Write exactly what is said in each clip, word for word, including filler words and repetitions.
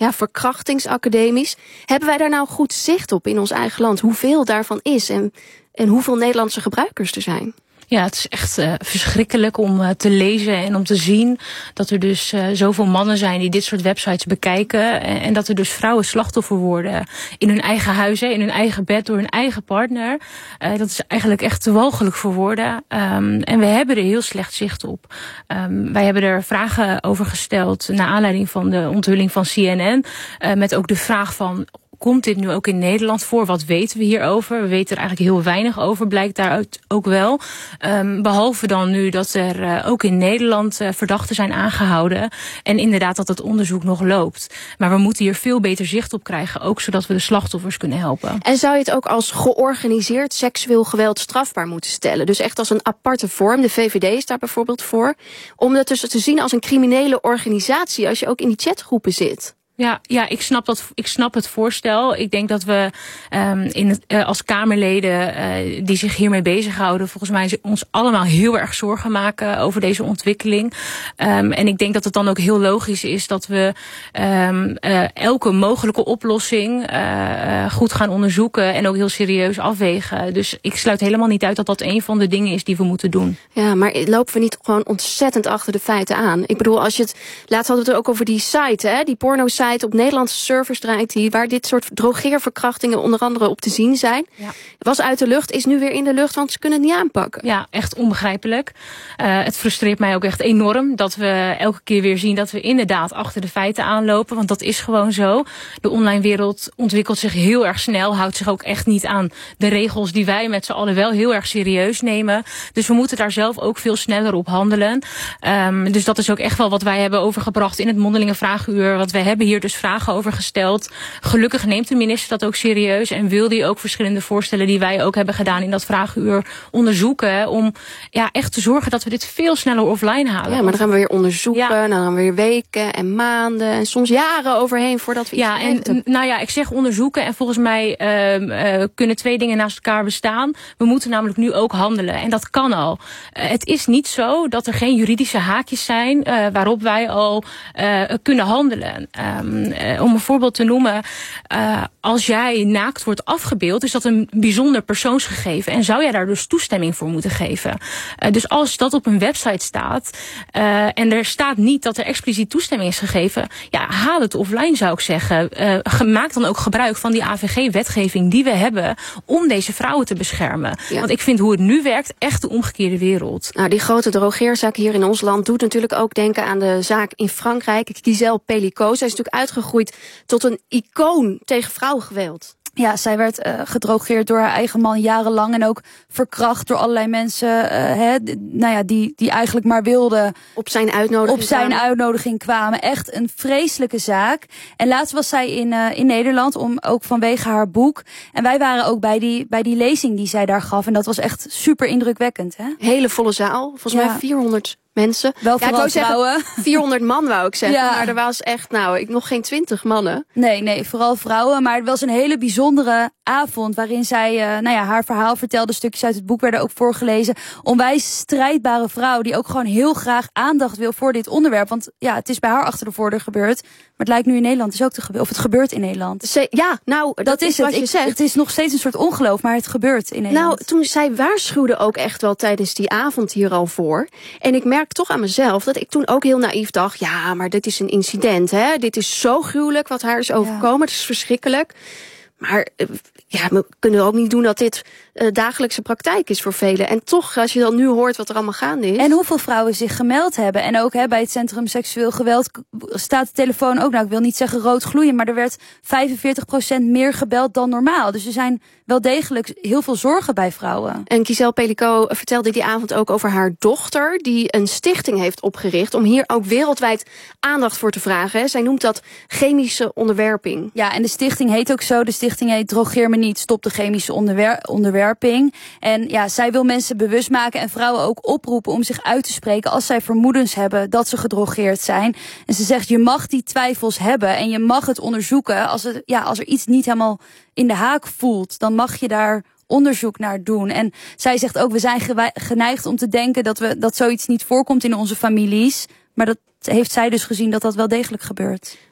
ja, verkrachtingsacademies. Hebben wij daar nou goed zicht op in ons eigen land? Hoeveel daarvan is en, en hoeveel Nederlandse gebruikers er zijn? Ja, het is echt uh, verschrikkelijk om uh, te lezen en om te zien dat er dus uh, zoveel mannen zijn die dit soort websites bekijken. En, en dat er dus vrouwen slachtoffer worden in hun eigen huizen, in hun eigen bed door hun eigen partner. Uh, dat is eigenlijk echt te walgelijk voor woorden. Um, en we hebben er heel slecht zicht op. Um, wij hebben er vragen over gesteld naar aanleiding van de onthulling van C N N. Uh, met ook de vraag van: komt dit nu ook in Nederland voor? Wat weten we hierover? We weten er eigenlijk heel weinig over, blijkt daaruit ook wel. Um, behalve dan nu dat er uh, ook in Nederland uh, verdachten zijn aangehouden. En inderdaad dat het onderzoek nog loopt. Maar we moeten hier veel beter zicht op krijgen, ook zodat we de slachtoffers kunnen helpen. En zou je het ook als georganiseerd seksueel geweld strafbaar moeten stellen? Dus echt als een aparte vorm. De V V D is daar bijvoorbeeld voor. Om het dus te zien als een criminele organisatie als je ook in die chatgroepen zit. Ja, ja, ik snap dat. Ik snap het voorstel. Ik denk dat we um, in het, uh, als Kamerleden uh, die zich hiermee bezighouden, volgens mij ons allemaal heel erg zorgen maken over deze ontwikkeling. Um, en ik denk dat het dan ook heel logisch is dat we um, uh, elke mogelijke oplossing uh, goed gaan onderzoeken en ook heel serieus afwegen. Dus ik sluit helemaal niet uit dat dat een van de dingen is die we moeten doen. Ja, maar lopen we niet gewoon ontzettend achter de feiten aan? Ik bedoel, als je het, laatst hadden we het ook over die site, hè, die porno-site op Nederlandse servers draait die, waar dit soort drogeerverkrachtingen onder andere op te zien zijn. Ja. Was uit de lucht, is nu weer in de lucht, want ze kunnen het niet aanpakken. Ja, echt onbegrijpelijk. Uh, het frustreert mij ook echt enorm dat we elke keer weer zien dat we inderdaad achter de feiten aanlopen, want dat is gewoon zo. De online wereld ontwikkelt zich heel erg snel, houdt zich ook echt niet aan de regels die wij met z'n allen wel heel erg serieus nemen. Dus we moeten daar zelf ook veel sneller op handelen. Um, dus dat is ook echt wel wat wij hebben overgebracht in het mondelinge vragenuur, wat wij hebben hier dus vragen over gesteld. Gelukkig neemt de minister dat ook serieus en wil die ook verschillende voorstellen die wij ook hebben gedaan in dat vragenuur onderzoeken. Om ja, echt te zorgen dat we dit veel sneller offline halen. Ja, maar dan gaan we weer onderzoeken. Ja. Dan gaan we weer weken en maanden en soms jaren overheen voordat we iets ja, en weten. Nou ja, ik zeg onderzoeken en volgens mij uh, uh, kunnen twee dingen naast elkaar bestaan. We moeten namelijk nu ook handelen en dat kan al. Uh, het is niet zo dat er geen juridische haakjes zijn uh, waarop wij al uh, kunnen handelen. Um, Uh, om een voorbeeld te noemen, uh, als jij naakt wordt afgebeeld, is dat een bijzonder persoonsgegeven en zou jij daar dus toestemming voor moeten geven. Uh, dus als dat op een website staat uh, en er staat niet dat er expliciet toestemming is gegeven, ja, haal het offline zou ik zeggen. Uh, maak dan ook gebruik van die A V G-wetgeving die we hebben om deze vrouwen te beschermen. Ja. Want ik vind hoe het nu werkt echt de omgekeerde wereld. Nou, die grote drogeerzaak hier in ons land doet natuurlijk ook denken aan de zaak in Frankrijk. Gisèle Pelicot, zij is natuurlijk uitgegroeid tot een icoon tegen vrouwengeweld. Ja, zij werd uh, gedrogeerd door haar eigen man jarenlang en ook verkracht door allerlei mensen, uh, hè, nou ja, die, die eigenlijk maar wilden op zijn uitnodiging, op zijn kwamen. uitnodiging kwamen. Echt een vreselijke zaak. En laatst was zij in, uh, in Nederland, om, ook vanwege haar boek. En wij waren ook bij die, bij die lezing die zij daar gaf. En dat was echt super indrukwekkend. Hè? Hele volle zaal, volgens ja. mij vierhonderd mensen. Wel vooral ja, ik wou vrouwen. Zeggen, vierhonderd man wou ik zeggen, ja. maar er was echt, nou, ik nog geen twintig mannen. Nee, nee, vooral vrouwen. Maar het was een hele bijzondere avond waarin zij, uh, nou ja, haar verhaal vertelde. Stukjes uit het boek werden ook voorgelezen. Onwijs strijdbare vrouw die ook gewoon heel graag aandacht wil voor dit onderwerp. Want ja, het is bij haar achter de voordeur gebeurd. Maar het lijkt nu in Nederland is ook te gebeuren. Of het gebeurt in Nederland. Ze, ja, nou, dat, dat is, is wat het. je ik, zegt. Het is nog steeds een soort ongeloof, maar het gebeurt in Nederland. Nou, toen zij waarschuwde ook echt wel tijdens die avond hier al voor. En ik merk toch aan mezelf dat ik toen ook heel naïef dacht, ja, maar dit is een incident, hè? Dit is zo gruwelijk wat haar is overkomen. Ja. Het is verschrikkelijk. Maar ja, we kunnen ook niet doen dat dit uh, dagelijkse praktijk is voor velen. En toch, als je dan nu hoort wat er allemaal gaande is. En hoeveel vrouwen zich gemeld hebben. En ook hè, bij het Centrum Seksueel Geweld staat de telefoon ook, nou ik wil niet zeggen rood gloeien, maar er werd vijfenveertig procent meer gebeld dan normaal. Dus er zijn wel degelijk heel veel zorgen bij vrouwen. En Gisèle Pelicot vertelde die avond ook over haar dochter, die een stichting heeft opgericht om hier ook wereldwijd aandacht voor te vragen. Zij noemt dat chemische onderwerping. Ja, en de stichting heet ook zo. De stichting heet Drogeer me niet, stop de chemische onderwer- onderwerping. En ja, zij wil mensen bewust maken en vrouwen ook oproepen om zich uit te spreken als zij vermoedens hebben dat ze gedrogeerd zijn. En ze zegt, je mag die twijfels hebben en je mag het onderzoeken. Als, het, ja, als er iets niet helemaal in de haak voelt, dan mag je daar onderzoek naar doen. En zij zegt ook, we zijn geneigd om te denken dat, we, dat zoiets niet voorkomt in onze families. Maar dat heeft zij dus gezien dat dat wel degelijk gebeurt.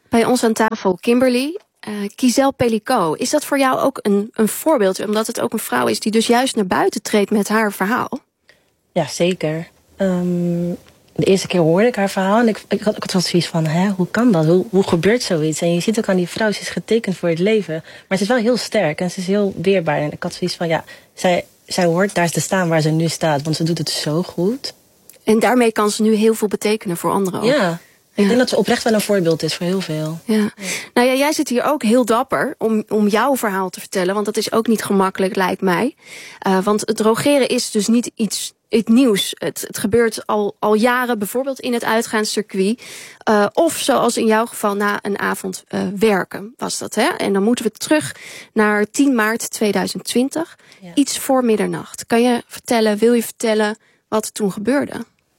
Bij ons aan tafel Kimberly. Uh, Kizel Pellico, is dat voor jou ook een, een voorbeeld? Omdat het ook een vrouw is die dus juist naar buiten treedt met haar verhaal. Ja, zeker. Um, de eerste keer hoorde ik haar verhaal en ik, ik had ook wel zoiets van, hè, hoe kan dat? Hoe, hoe gebeurt zoiets? En je ziet ook aan die vrouw, ze is getekend voor het leven. Maar ze is wel heel sterk en ze is heel weerbaar. En ik had zoiets van, ja, zij, zij hoort daar te staan waar ze nu staat, want ze doet het zo goed. En daarmee kan ze nu heel veel betekenen voor anderen ook. Ja. Ik denk dat ze oprecht wel een voorbeeld is voor heel veel. Ja. Ja. Nou ja, jij zit hier ook heel dapper om, om jouw verhaal te vertellen. Want dat is ook niet gemakkelijk, lijkt mij. Uh, want het drogeren is dus niet iets, iets nieuws. Het, het gebeurt al, al jaren, bijvoorbeeld in het uitgaanscircuit. Uh, of zoals in jouw geval na een avond uh, werken was dat. Hè? En dan moeten we terug naar tien maart tweeduizend twintig. Ja. Iets voor middernacht. Kan je vertellen, wil je vertellen wat er toen gebeurde?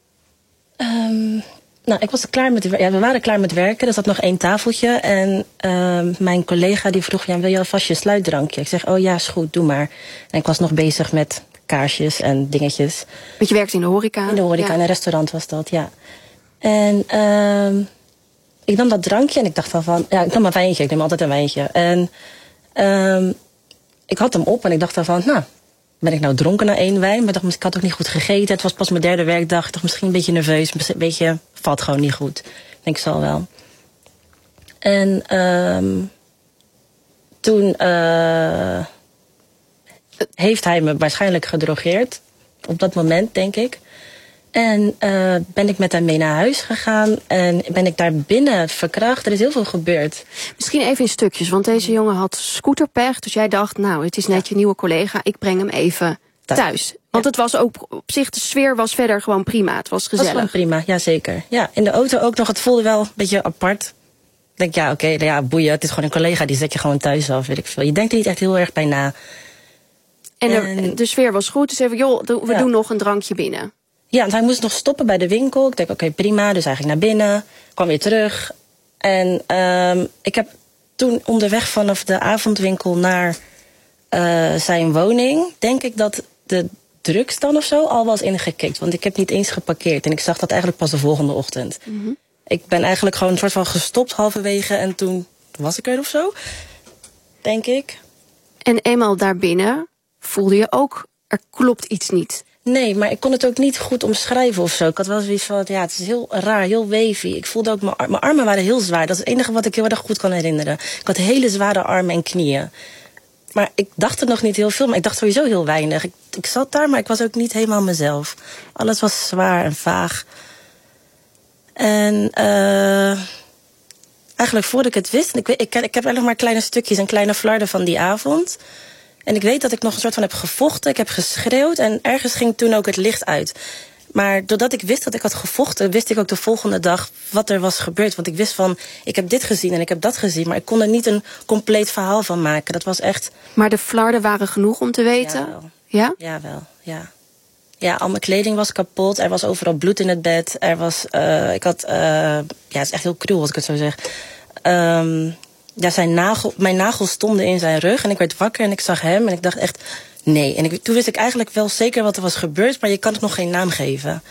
Um... Nou, ik was klaar met, ja, we waren klaar met werken. Er zat nog één tafeltje. En uh, mijn collega die vroeg, ja, wil je alvast je sluitdrankje? Ik zeg, oh ja, is goed, doe maar. En ik was nog bezig met kaarsjes en dingetjes. Want je werkte in de horeca? In de horeca, ja. In een restaurant was dat, ja. En uh, ik nam dat drankje en ik dacht al van, ja, ik nam een wijntje. Ik neem altijd een wijntje. En uh, ik had hem op en ik dacht al van, nou, ben ik nou dronken na één wijn? Maar ik had ook niet goed gegeten. Het was pas mijn derde werkdag. Ik dacht misschien een beetje nerveus. Een beetje, valt gewoon niet goed. Ik denk, zal wel. En um, toen uh, heeft hij me waarschijnlijk gedrogeerd. Op dat moment, denk ik. En uh, ben ik met hem mee naar huis gegaan. En ben ik daar binnen verkracht. Er is heel veel gebeurd. Misschien even in stukjes. Want deze jongen had scooterpech. Dus jij dacht, nou, het is net je nieuwe collega. Ik breng hem even thuis. thuis. Want ja. Het was ook op zich, de sfeer was verder gewoon prima. Het was gezellig. Het was gewoon prima, ja zeker. Ja, in de auto ook nog. Het voelde wel een beetje apart. Ik denk, ja, oké, okay, ja, boeien. Het is gewoon een collega. Die zet je gewoon thuis af, weet ik veel. Je denkt er niet echt heel erg bij na. En, en de, de sfeer was goed. Dus even, joh, we ja. doen nog een drankje binnen. Ja, want hij moest nog stoppen bij de winkel. Ik denk, oké, okay, prima. Dus hij ging naar binnen, kwam weer terug. En um, ik heb toen onderweg vanaf de avondwinkel naar uh, zijn woning, denk ik dat de drugs dan of zo al was ingekikt. Want ik heb niet eens geparkeerd. En ik zag dat eigenlijk pas de volgende ochtend. Mm-hmm. Ik ben eigenlijk gewoon een soort van gestopt halverwege. En toen was ik er of zo, denk ik. En eenmaal daarbinnen voelde je ook, er klopt iets niet. Nee, maar ik kon het ook niet goed omschrijven of zo. Ik had wel zoiets van, ja, het is heel raar, heel wavy. Ik voelde ook, mijn, ar- mijn armen waren heel zwaar. Dat is het enige wat ik heel erg goed kan herinneren. Ik had hele zware armen en knieën. Maar ik dacht er nog niet heel veel, maar ik dacht sowieso heel weinig. Ik, ik zat daar, maar ik was ook niet helemaal mezelf. Alles was zwaar en vaag. En uh, eigenlijk voordat ik het wist, ik, ik, ik heb eigenlijk nog maar kleine stukjes en kleine flarden van die avond. En ik weet dat ik nog een soort van heb gevochten. Ik heb geschreeuwd en ergens ging toen ook het licht uit. Maar doordat ik wist dat ik had gevochten, wist ik ook de volgende dag wat er was gebeurd. Want ik wist van, ik heb dit gezien en ik heb dat gezien. Maar ik kon er niet een compleet verhaal van maken. Dat was echt... Maar de flarden waren genoeg om te weten? Jawel. Ja? Jawel, ja. Ja, al mijn kleding was kapot. Er was overal bloed in het bed. Er was, uh, ik had, uh, ja, het is echt heel cruel als ik het zo zeg. Um, ja, zijn nagel, mijn nagels stonden in zijn rug en ik werd wakker en ik zag hem en ik dacht echt, nee. En ik, toen wist ik eigenlijk wel zeker wat er was gebeurd, maar je kan het nog geen naam geven.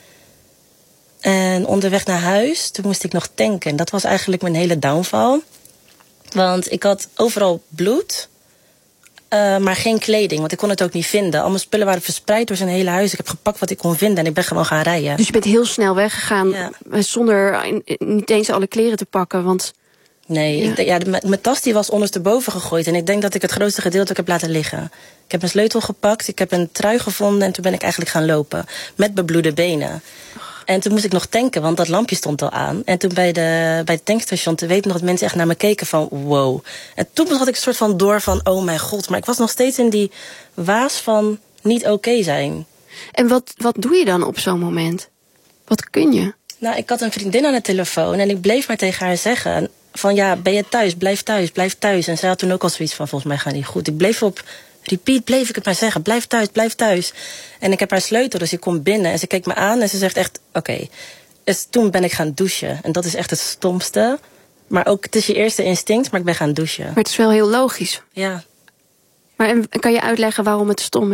En onderweg naar huis, toen moest ik nog tanken. Dat was eigenlijk mijn hele downfall. Want ik had overal bloed, uh, maar geen kleding, want ik kon het ook niet vinden. Al mijn spullen waren verspreid door zijn hele huis. Ik heb gepakt wat ik kon vinden en ik ben gewoon gaan rijden. Dus je bent heel snel weggegaan, ja, zonder niet eens alle kleren te pakken, want... Nee, ja. Ik, ja, de, mijn tas die was ondersteboven gegooid. En ik denk dat ik het grootste gedeelte ook heb laten liggen. Ik heb een sleutel gepakt, ik heb een trui gevonden en toen ben ik eigenlijk gaan lopen. Met bebloede benen. En toen moest ik nog tanken, want dat lampje stond al aan. En toen bij, de, bij het tankstation, te weten nog dat mensen echt naar me keken van wow. En toen had ik een soort van door van oh mijn god. Maar ik was nog steeds in die waas van niet oké okay zijn. En wat, wat doe je dan op zo'n moment? Wat kun je? Nou, ik had een vriendin aan de telefoon en ik bleef maar tegen haar zeggen... van ja, ben je thuis, blijf thuis, blijf thuis. En zij had toen ook al zoiets van, volgens mij gaat niet goed. Ik bleef op repeat, bleef ik het maar zeggen, blijf thuis, blijf thuis. En ik heb haar sleutel, dus ik kom binnen en ze kijkt me aan en ze zegt echt, oké. Okay. Dus toen ben ik gaan douchen. En dat is echt het stomste. Maar ook, het is je eerste instinct, maar ik ben gaan douchen. Maar het is wel heel logisch. Ja. Maar en, kan je uitleggen waarom het stom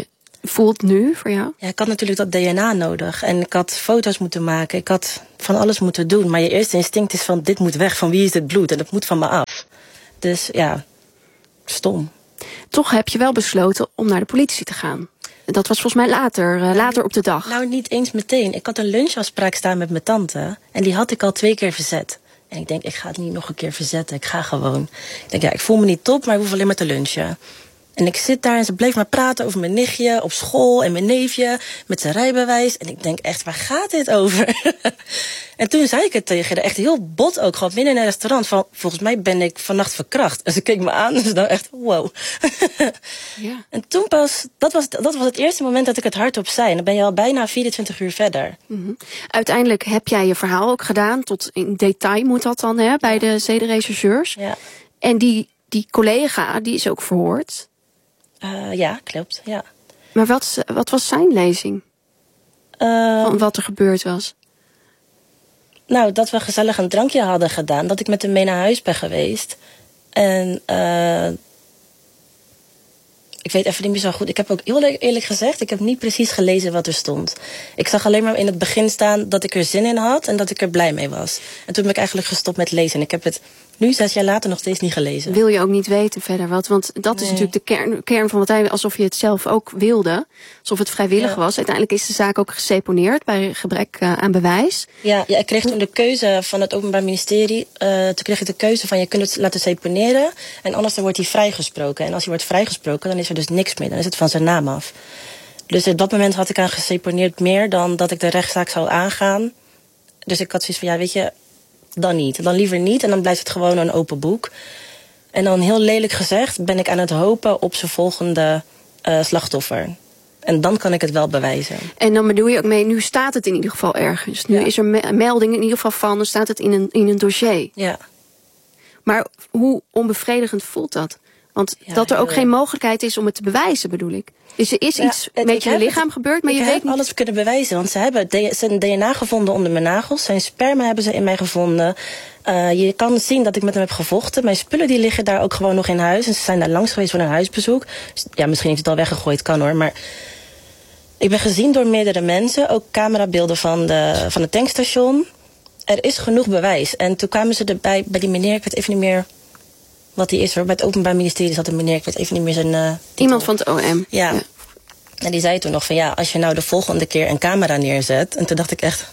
voelt nu voor jou? Ja, ik had natuurlijk dat D N A nodig. En ik had foto's moeten maken. Ik had van alles moeten doen. Maar je eerste instinct is van, dit moet weg. Van wie is dit bloed? En dat moet van me af. Dus ja, stom. Toch heb je wel besloten om naar de politie te gaan. Dat was volgens mij later, uh, later op de dag. Nou, niet eens meteen. Ik had een lunchafspraak staan met mijn tante. En die had ik al twee keer verzet. En ik denk, ik ga het niet nog een keer verzetten. Ik ga gewoon. Ik denk, ja, ik voel me niet top, maar ik hoef alleen maar te lunchen. En ik zit daar en ze bleef maar praten over mijn nichtje op school en mijn neefje met zijn rijbewijs. En ik denk echt, waar gaat dit over? En toen zei ik het tegen haar, echt heel bot ook, gewoon binnen in een restaurant. Van, volgens mij ben ik vannacht verkracht. En ze keek me aan en ze dacht echt, wow. Ja. En toen pas, dat was, dat was het eerste moment dat ik het hardop zei. En dan ben je al bijna vierentwintig uur verder. Mm-hmm. Uiteindelijk heb jij je verhaal ook gedaan. Tot in detail moet dat dan, hè, bij de zedenrechercheurs. Ja. En die, die collega, die is ook verhoord. Uh, ja, klopt, ja. Maar wat, wat was zijn lezing? Uh, van wat er gebeurd was? Nou, dat we gezellig een drankje hadden gedaan. Dat ik met hem mee naar huis ben geweest. En uh, ik weet even niet meer zo goed. Ik heb ook heel eerlijk gezegd, ik heb niet precies gelezen wat er stond. Ik zag alleen maar in het begin staan dat ik er zin in had en dat ik er blij mee was. En toen ben ik eigenlijk gestopt met lezen. En ik heb het nu, zes jaar later, nog steeds niet gelezen. Wil je ook niet weten verder wat? Want dat nee. is natuurlijk de kern, kern van wat hij, alsof je het zelf ook wilde. Alsof het vrijwillig ja. was. Uiteindelijk is de zaak ook geseponeerd bij gebrek uh, aan bewijs. Ja, ja, ik kreeg toen de keuze van het Openbaar Ministerie. Uh, toen kreeg ik de keuze van je kunt het laten seponeren. En anders dan wordt hij vrijgesproken. En als hij wordt vrijgesproken, dan is er dus niks meer. Dan is het van zijn naam af. Dus op dat moment had ik aan geseponeerd meer dan dat ik de rechtszaak zou aangaan. Dus ik had zoiets van, ja, weet je, dan niet. Dan liever niet en dan blijft het gewoon een open boek. En dan heel lelijk gezegd ben ik aan het hopen op zijn volgende uh, slachtoffer. En dan kan ik het wel bewijzen. En dan bedoel je ook mee, nu staat het in ieder geval ergens. Nu ja. is er me- melding in ieder geval van, dan staat het in een, in een dossier. Ja. Maar hoe onbevredigend voelt dat? Want ja, dat er ook geen mogelijkheid is om het te bewijzen, bedoel ik. Dus er is ja, iets het, met je lichaam het, gebeurd, maar je weet niet. Ik heb alles kunnen bewijzen, want ze hebben zijn D N A gevonden onder mijn nagels. Zijn sperma hebben ze in mij gevonden. Uh, je kan zien dat ik met hem heb gevochten. Mijn spullen die liggen daar ook gewoon nog in huis. En ze zijn daar langs geweest voor een huisbezoek. Dus, ja, misschien heeft het al weggegooid, kan hoor. Maar ik ben gezien door meerdere mensen. Ook camerabeelden van, de, van het tankstation. Er is genoeg bewijs. En toen kwamen ze erbij bij die meneer, ik weet even niet meer wat die is hoor. Bij het Openbaar Ministerie zat een meneer, ik weet even niet meer zijn uh, Iemand van het O M. Ja. ja. En die zei toen nog van ja, als je nou de volgende keer een camera neerzet. En toen dacht ik echt.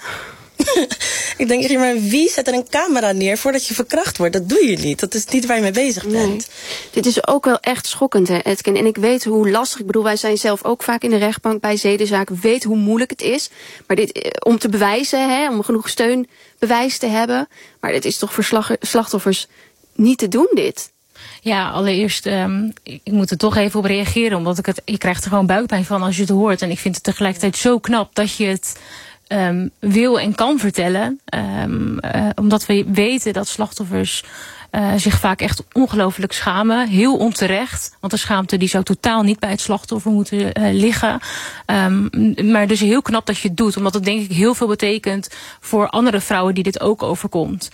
Ik denk echt, maar wie zet er een camera neer voordat je verkracht wordt? Dat doe je niet. Dat is niet waar je mee bezig bent. Nee. Dit is ook wel echt schokkend, hè, Etken. En ik weet hoe lastig, ik bedoel, wij zijn zelf ook vaak in de rechtbank bij zedenzaken. Weet hoe moeilijk het is. Maar dit, om te bewijzen, hè, om genoeg steunbewijs te hebben. Maar dit is toch voor slag, slachtoffers niet te doen, dit. Ja, allereerst, um, ik moet er toch even op reageren. Omdat ik het, je krijgt er gewoon buikpijn van als je het hoort. En ik vind het tegelijkertijd zo knap dat je het um, wil en kan vertellen. Um, uh, omdat we weten dat slachtoffers uh, zich vaak echt ongelooflijk schamen. Heel onterecht. Want de schaamte die zou totaal niet bij het slachtoffer moeten uh, liggen. Um, maar dus heel knap dat je het doet. Omdat het denk ik heel veel betekent voor andere vrouwen die dit ook overkomt.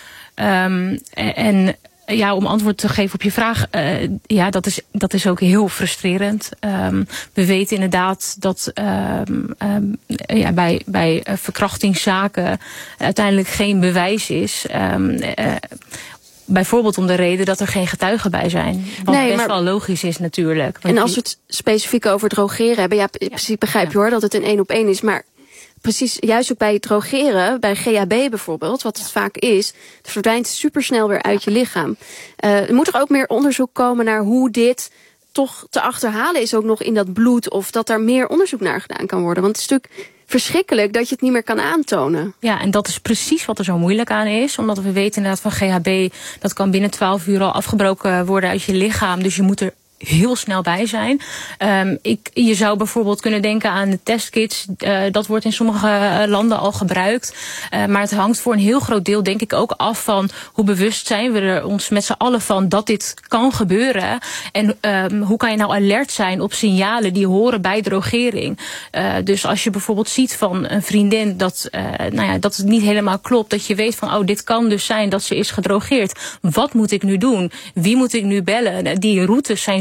Um, en ja, om antwoord te geven op je vraag, uh, ja, dat is, dat is ook heel frustrerend. Um, we weten inderdaad dat um, um, ja, bij, bij verkrachtingszaken uiteindelijk geen bewijs is. Um, uh, Bijvoorbeeld om de reden dat er geen getuigen bij zijn. Wat nee, best maar wel logisch is natuurlijk. En als we het specifiek over drogeren hebben, ja, in principe begrijp je hoor dat het een één op één is, maar precies, juist ook bij het drogeren, bij G H B bijvoorbeeld, wat het vaak is, het verdwijnt supersnel weer uit je lichaam. Uh, er moet er ook meer onderzoek komen naar hoe dit toch te achterhalen is, ook nog in dat bloed, of dat daar meer onderzoek naar gedaan kan worden. Want het is natuurlijk verschrikkelijk dat je het niet meer kan aantonen. Ja, en dat is precies wat er zo moeilijk aan is. Omdat we weten inderdaad van G H B, dat kan binnen twaalf uur al afgebroken worden uit je lichaam. Dus je moet er heel snel bij zijn. Um, ik, je zou bijvoorbeeld kunnen denken aan de testkits. Uh, dat wordt in sommige uh, landen al gebruikt. Uh, maar het hangt voor een heel groot deel denk ik ook af van hoe bewust zijn we er ons met z'n allen van dat dit kan gebeuren. En um, hoe kan je nou alert zijn op signalen die horen bij drogering. Uh, dus als je bijvoorbeeld ziet van een vriendin dat, uh, nou ja, dat het niet helemaal klopt. Dat je weet van oh, dit kan dus zijn dat ze is gedrogeerd. Wat moet ik nu doen? Wie moet ik nu bellen? Die routes zijn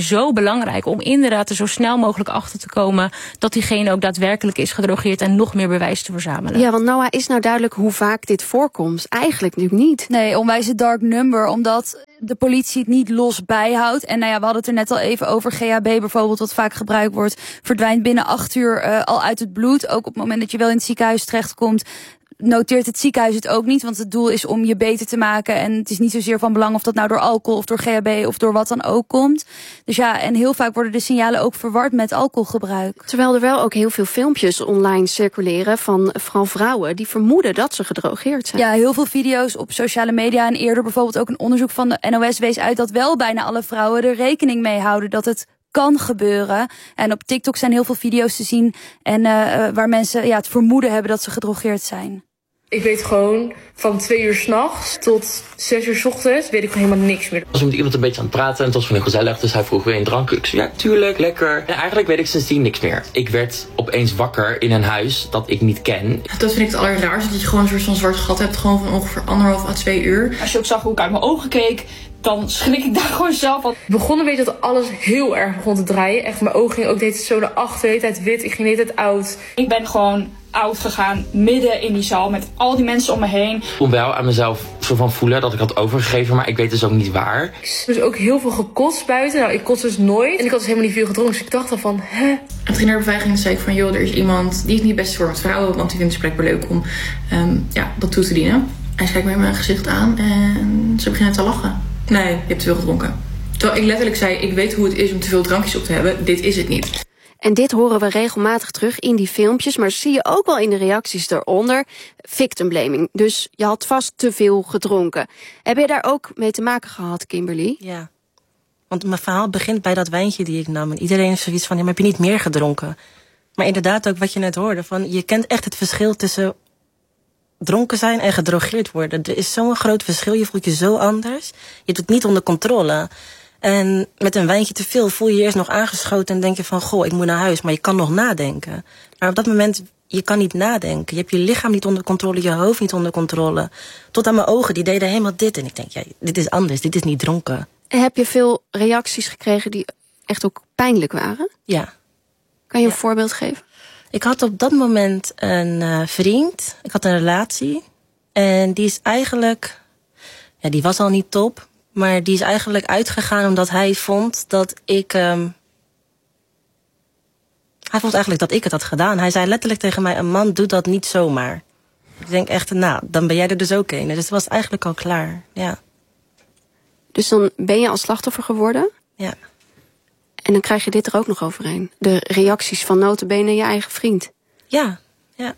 zo belangrijk om inderdaad er zo snel mogelijk achter te komen dat diegene ook daadwerkelijk is gedrogeerd en nog meer bewijs te verzamelen. Ja, want Noah, is nou duidelijk hoe vaak dit voorkomt? Eigenlijk natuurlijk niet. Nee, onwijs een dark number, omdat de politie het niet los bijhoudt. En nou ja, we hadden het er net al even over. G H B bijvoorbeeld, wat vaak gebruikt wordt, verdwijnt binnen acht uur uh, al uit het bloed. Ook op het moment dat je wel in het ziekenhuis terechtkomt, noteert het ziekenhuis het ook niet. Want het doel is om je beter te maken. En het is niet zozeer van belang of dat nou door alcohol of door G H B of door wat dan ook komt. Dus ja, en heel vaak worden de signalen ook verward met alcoholgebruik. Terwijl er wel ook heel veel filmpjes online circuleren van vooral vrouwen die vermoeden dat ze gedrogeerd zijn. Ja, heel veel video's op sociale media. En eerder bijvoorbeeld ook een onderzoek van de N O S wees uit dat wel bijna alle vrouwen er rekening mee houden dat het kan gebeuren. En op TikTok zijn heel veel video's te zien en uh, waar mensen ja, het vermoeden hebben dat ze gedrogeerd zijn. Ik weet gewoon van twee uur 's nachts tot zes uur 's ochtends weet ik gewoon helemaal niks meer. Ik was met iemand een beetje aan het praten en het was gewoon heel gezellig. Dus hij vroeg weer een drank. Ik zei ja, tuurlijk, lekker. En eigenlijk weet ik sindsdien niks meer. Ik werd opeens wakker in een huis dat ik niet ken. Dat vind ik het allerraarste, dat je gewoon een soort van zwart gat hebt. Gewoon van ongeveer anderhalf à twee uur. Als je ook zag hoe ik uit mijn ogen keek, dan schrik ik daar gewoon zelf van. Het begon een beetje dat alles heel erg begon te draaien. Echt, mijn ogen gingen ook de hele tijd zo naar achter, de hele tijd wit. Ik ging de hele tijd oud. Ik ben gewoon oud gegaan midden in die zaal met al die mensen om me heen. Ik kon wel aan mezelf zo van voelen dat ik had overgegeven, maar ik weet dus ook niet waar. Ik heb dus ook heel veel gekotst buiten. Nou, ik kots dus nooit. En ik had dus helemaal niet veel gedronken. Dus ik dacht al van, hè? En toen ging naar de beveiliging en zei ik van, joh, er is iemand die is niet best voor met vrouwen, want die vindt het blijkbaar leuk om um, ja, dat toe te dienen. Hij kijkt mij mijn gezicht aan en ze beginnen te lachen. Nee, je hebt te veel gedronken. Terwijl ik letterlijk zei, ik weet hoe het is om te veel drankjes op te hebben. Dit is het niet. En dit horen we regelmatig terug in die filmpjes, maar zie je ook wel in de reacties eronder. Victim blaming. Dus je had vast te veel gedronken. Heb je daar ook mee te maken gehad, Kimberly? Ja. Want mijn verhaal begint bij dat wijntje die ik nam. En iedereen heeft zoiets van, ja, maar heb je niet meer gedronken? Maar inderdaad ook wat je net hoorde. Van, je kent echt het verschil tussen dronken zijn en gedrogeerd worden. Er is zo'n groot verschil. Je voelt je zo anders. Je hebt het niet onder controle. En met een wijntje te veel voel je je eerst nog aangeschoten en denk je van, goh, ik moet naar huis. Maar je kan nog nadenken. Maar op dat moment, je kan niet nadenken. Je hebt je lichaam niet onder controle, je hoofd niet onder controle. Tot aan mijn ogen, die deden helemaal dit. En ik denk, ja, dit is anders, dit is niet dronken. En heb je veel reacties gekregen die echt ook pijnlijk waren? Ja. Kan je een ja. voorbeeld geven? Ik had op dat moment een uh, vriend. Ik had een relatie. En die is eigenlijk, ja, die was al niet top. Maar die is eigenlijk uitgegaan omdat hij vond dat ik um, hij vond eigenlijk dat ik het had gedaan. Hij zei letterlijk tegen mij, een man doet dat niet zomaar. Ik denk echt, nou, dan ben jij er dus ook een. Dus het was eigenlijk al klaar, ja. Dus dan ben je als slachtoffer geworden? Ja. En dan krijg je dit er ook nog overheen. De reacties van nota bene je eigen vriend. Ja, ja.